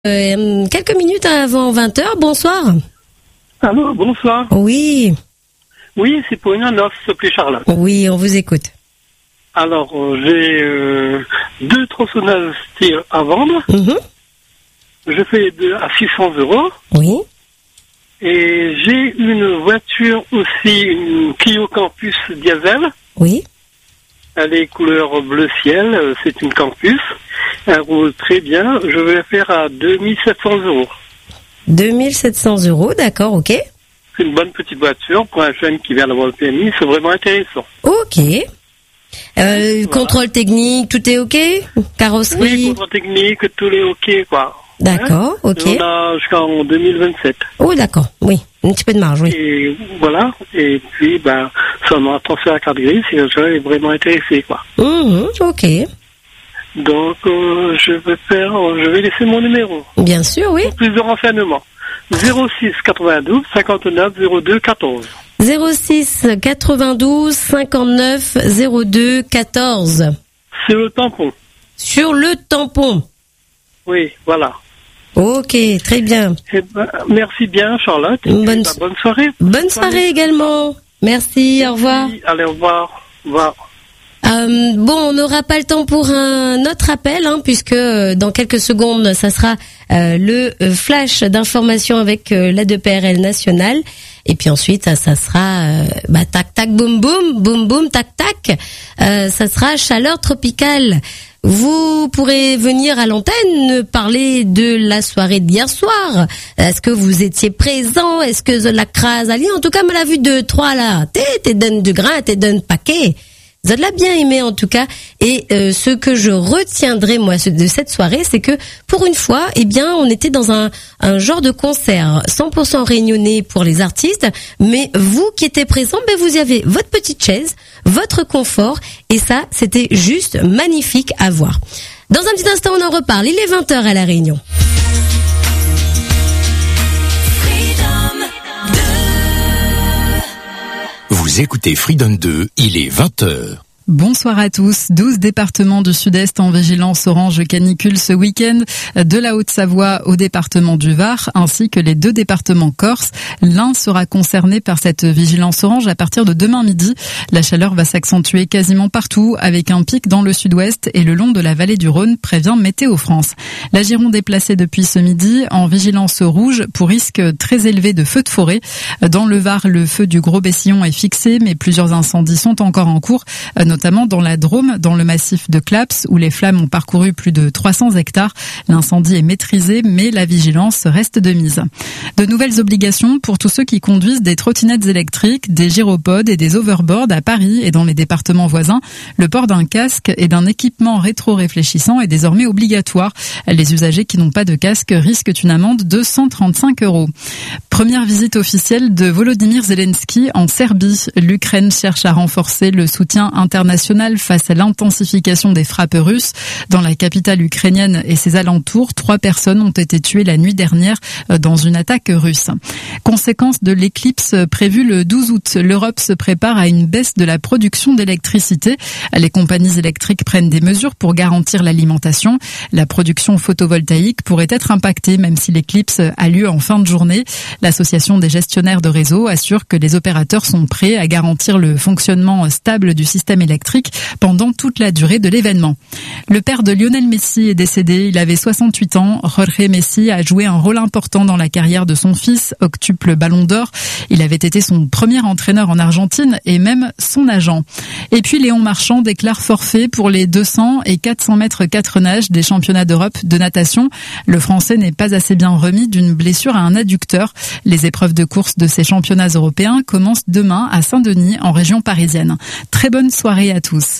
Quelques minutes avant 20h, bonsoir. Allô, bonsoir. Oui. Oui, c'est pour une annonce, s'il te plaît, Charlotte. Oui, on vous écoute. Alors, j'ai 2 tronçonneuses style à vendre. Je fais à 600 €. Oui. Et j'ai une voiture aussi, une Clio Campus diesel. Oui. Elle est couleur bleu ciel, c'est une Campus. Elle roule très bien. Je vais la faire à 2700 €. 2700 €, d'accord, ok. C'est une bonne petite voiture pour un jeune qui vient d'avoir le PMI, c'est vraiment intéressant. Ok. Voilà. Contrôle technique, tout est ok? Carrosserie? Oui, contrôle technique, tout est ok, quoi. D'accord, ok. On a jusqu'en 2027. Oh, d'accord, oui. Un petit peu de marge, oui. Et voilà. Et puis, ça m'a transféré la carte grise et je est vraiment intéressé, quoi. Ok. Donc, je vais laisser mon numéro. Bien sûr, oui. Pour plus de renseignements. 06 92 59 02 14. 06 92 59 02 14. C'est le tampon. Sur le tampon. Oui, voilà. Ok, très bien. Merci bien, Charlotte. Bonne soirée. Bonne soirée également. Merci, au revoir. Allez, au revoir. Au revoir. On n'aura pas le temps pour un autre appel, puisque dans quelques secondes, ça sera le flash d'information avec l'A2PRL nationale. Et puis ensuite, ça sera tac tac boum boum, boum boum tac tac. Ça sera chaleur tropicale. Vous pourrez venir à l'antenne parler de la soirée d'hier soir. Est-ce que vous étiez présent? Est-ce que la crase alliée? En tout cas, me l'a vu 2-3 là. T'es donne du grain, t'es donne paquet. Vous l'avez bien aimé en tout cas. Et ce que je retiendrai moi de cette soirée, c'est que pour une fois, on était dans un genre de concert 100% réunionnais pour les artistes, mais vous qui étiez présents, vous y avez votre petite chaise, votre confort, et ça, c'était juste magnifique à voir. Dans un petit instant, on en reparle. Il est 20h à La Réunion. Vous écoutez Freedom 2, il est 20h. Bonsoir à tous. 12 départements du Sud-Est en vigilance orange canicule ce week-end, de la Haute-Savoie au département du Var, ainsi que les 2 départements corses. L'un sera concerné par cette vigilance orange à partir de demain midi. La chaleur va s'accentuer quasiment partout, avec un pic dans le sud-ouest et le long de la vallée du Rhône, prévient Météo France. La Gironde est placée depuis ce midi en vigilance rouge pour risque très élevé de feux de forêt. Dans le Var, le feu du Gros Bessillon est fixé, mais plusieurs incendies sont encore en cours, notamment dans la Drôme, dans le massif de Claps, où les flammes ont parcouru plus de 300 hectares. L'incendie est maîtrisé, mais la vigilance reste de mise. De nouvelles obligations pour tous ceux qui conduisent des trottinettes électriques, des gyropodes et des overboards à Paris et dans les départements voisins. Le port d'un casque et d'un équipement rétro-réfléchissant est désormais obligatoire. Les usagers qui n'ont pas de casque risquent une amende de 135 €. Première visite officielle de Volodymyr Zelensky en Serbie. L'Ukraine cherche à renforcer le soutien international face à l'intensification des frappes russes. Dans la capitale ukrainienne et ses alentours, 3 personnes ont été tuées la nuit dernière dans une attaque russe. Conséquence de l'éclipse prévue le 12 août, l'Europe se prépare à une baisse de la production d'électricité. Les compagnies électriques prennent des mesures pour garantir l'alimentation. La production photovoltaïque pourrait être impactée même si l'éclipse a lieu en fin de journée. L'association des gestionnaires de réseau assure que les opérateurs sont prêts à garantir le fonctionnement stable du système électrique pendant toute la durée de l'événement. Le père de Lionel Messi est décédé, il avait 68 ans. Jorge Messi a joué un rôle important dans la carrière de son fils, octuple Ballon d'Or. Il avait été son premier entraîneur en Argentine et même son agent. Et puis Léon Marchand déclare forfait pour les 200 et 400 mètres 4 nages des championnats d'Europe de natation. Le Français n'est pas assez bien remis d'une blessure à un adducteur. Les épreuves de course de ces championnats européens commencent demain à Saint-Denis en région parisienne. Très bonne soirée à tous.